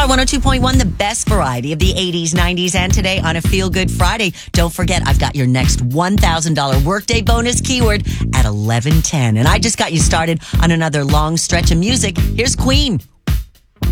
102.1, the best variety of the 80s, 90s, and today on a Feel Good Friday. Don't forget, I've got your next $1,000 workday bonus keyword at 11:10. And I just got you started on another long stretch of music. Here's Queen.